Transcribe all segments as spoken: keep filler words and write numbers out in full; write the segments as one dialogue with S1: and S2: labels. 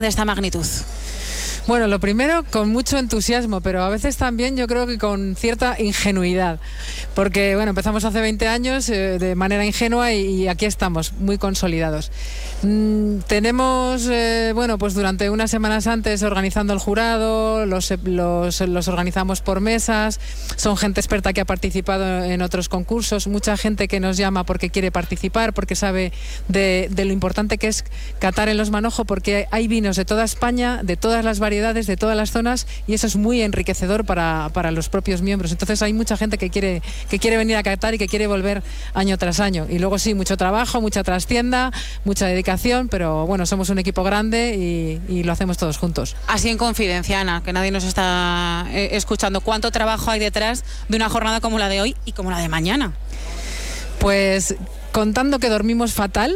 S1: de esta magnitud?
S2: Bueno, lo primero, con mucho entusiasmo, pero a veces también yo creo que con cierta ingenuidad, porque bueno, empezamos hace veinte años eh, de manera ingenua y, y aquí estamos, muy consolidados. Mm, tenemos, eh, bueno, pues durante unas semanas antes organizando el jurado, los, los, los organizamos por mesas, son gente experta que ha participado en otros concursos, mucha gente que nos llama porque quiere participar, porque sabe de, de lo importante que es catar en Los Manojos, porque hay vinos de toda España, de todas las variedades, de todas las zonas, y eso es muy enriquecedor para, para los propios miembros. Entonces hay mucha gente que quiere, que quiere venir a catar y que quiere volver año tras año. Y luego sí, mucho trabajo, mucha trastienda, mucha dedicación, pero bueno, somos un equipo grande y, y lo hacemos todos juntos.
S1: Así en confidencia, Ana, que nadie nos está eh, escuchando, ¿cuánto trabajo hay detrás de una jornada como la de hoy y como la de mañana?
S2: Pues contando que dormimos fatal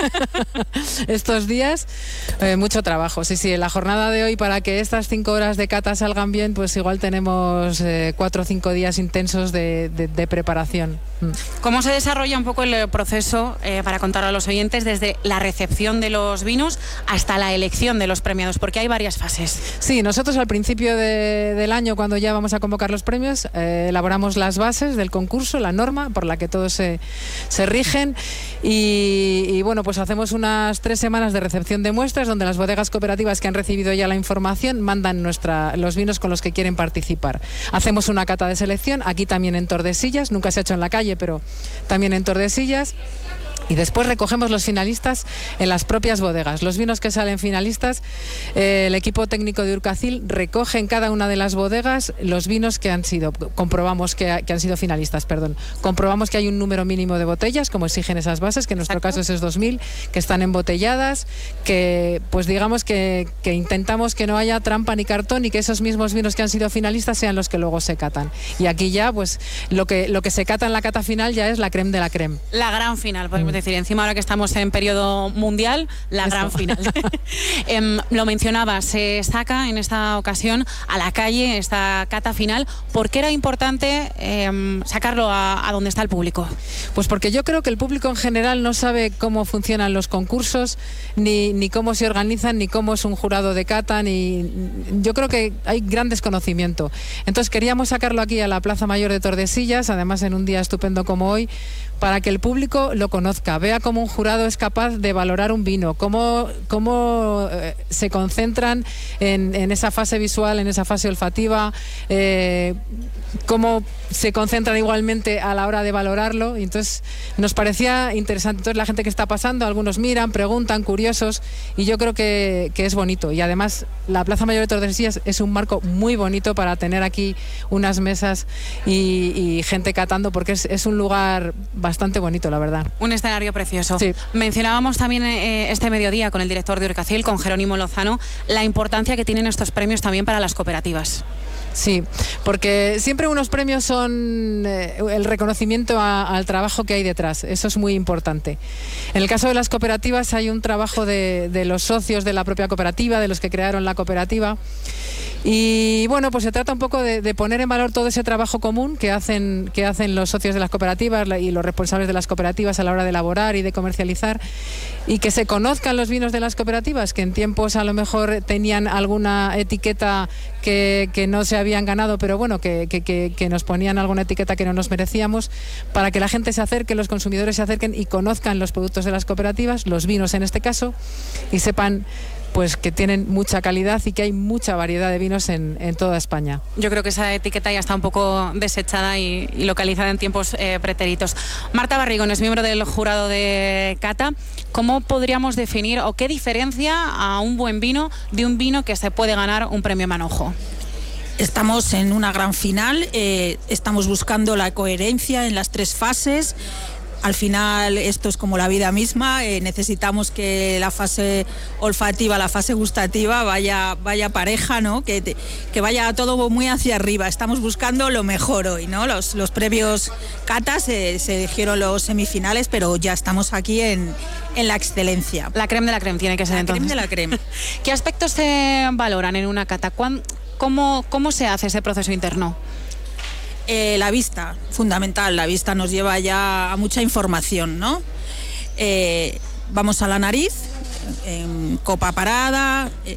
S2: estos días, eh, mucho trabajo. Sí, sí, en la jornada de hoy, para que estas cinco horas de cata salgan bien, pues igual tenemos eh, cuatro o cinco días intensos de, de, de preparación.
S1: ¿Cómo se desarrolla un poco el proceso, eh, para contar a los oyentes, desde la recepción de los vinos hasta la elección de los premiados? Porque hay varias fases.
S2: Sí, nosotros al principio de, del año, cuando ya vamos a convocar los premios, eh, elaboramos las bases del concurso, la norma por la que todos se, se rigen. Y, y bueno, pues hacemos unas tres semanas de recepción de muestras donde las bodegas cooperativas que han recibido ya la información mandan nuestra, los vinos con los que quieren participar. Hacemos una cata de selección, aquí también en Tordesillas, nunca se ha hecho en la calle, pero también en Tordesillas. Y después recogemos los finalistas en las propias bodegas. Los vinos que salen finalistas, eh, el equipo técnico de Urcacil recoge en cada una de las bodegas los vinos que han sido, comprobamos que, que han sido finalistas, perdón. Comprobamos que hay un número mínimo de botellas, como exigen esas bases, que en nuestro Exacto. caso es dos mil, que están embotelladas, que pues digamos que, que intentamos que no haya trampa ni cartón y que esos mismos vinos que han sido finalistas sean los que luego se catan. Y aquí ya, pues lo que, lo que se cata en la cata final ya es la creme de la creme.
S1: La gran final, podemos decir. decir, encima ahora que estamos en periodo mundial, la Esto. gran final. eh, lo mencionaba, se saca en esta ocasión a la calle esta cata final. ¿Por qué era importante eh, sacarlo a, a donde está el público?
S2: Pues porque yo creo que el público en general no sabe cómo funcionan los concursos, ni, ni cómo se organizan, ni cómo es un jurado de cata, ni yo creo que hay gran desconocimiento. Entonces queríamos sacarlo aquí a la Plaza Mayor de Tordesillas, además en un día estupendo como hoy, para que el público lo conozca, vea cómo un jurado es capaz de valorar un vino, cómo, cómo eh, se concentran en, en esa fase visual, en esa fase olfativa, eh, cómo se concentran igualmente a la hora de valorarlo. Y entonces nos parecía interesante. Entonces la gente que está pasando, algunos miran, preguntan, curiosos, y yo creo que, que es bonito. Y además la Plaza Mayor de Tordesillas es un marco muy bonito para tener aquí unas mesas y, y gente catando, porque es, es un lugar bastante bonito, la verdad.
S1: Un escenario precioso.
S2: Sí.
S1: Mencionábamos también eh, este mediodía con el director de Urcacil, con Jerónimo Lozano, la importancia que tienen estos premios también para las cooperativas.
S2: Sí, porque siempre unos premios son eh, el reconocimiento a, al trabajo que hay detrás. Eso es muy importante. En el caso de las cooperativas hay un trabajo de, de los socios de la propia cooperativa, de los que crearon la cooperativa. Y bueno, pues se trata un poco de, de poner en valor todo ese trabajo común que hacen, que hacen los socios de las cooperativas y los responsables de las cooperativas a la hora de elaborar y de comercializar, y que se conozcan los vinos de las cooperativas, que en tiempos a lo mejor tenían alguna etiqueta que, que no se habían ganado, pero bueno, que, que, que, que nos ponían alguna etiqueta que no nos merecíamos, para que la gente se acerque, los consumidores se acerquen y conozcan los productos de las cooperativas, los vinos en este caso, y sepan pues que tienen mucha calidad y que hay mucha variedad de vinos en, en toda España.
S1: Yo creo que esa etiqueta ya está un poco desechada y, y localizada en tiempos eh, pretéritos. Marta Barrigón es miembro del jurado de cata. ¿Cómo podríamos definir o qué diferencia a un buen vino de un vino que se puede ganar un premio Manojo?
S3: Estamos en una gran final, eh, estamos buscando la coherencia en las tres fases. Al final esto es como la vida misma, eh, necesitamos que la fase olfativa, la fase gustativa vaya, vaya pareja, ¿no? Que, te, que vaya todo muy hacia arriba. Estamos buscando lo mejor hoy, ¿no? Los, los previos catas eh, se eligieron los semifinales, pero ya estamos aquí en, en la excelencia.
S1: La creme de la creme tiene que ser
S3: la
S1: entonces.
S3: La creme de la creme.
S1: ¿Qué aspectos se valoran en una cata? ¿Cómo, cómo se hace ese proceso interno?
S3: Eh, la vista, fundamental, la vista nos lleva ya a mucha información, ¿no? Eh, vamos a la nariz, en copa parada, eh,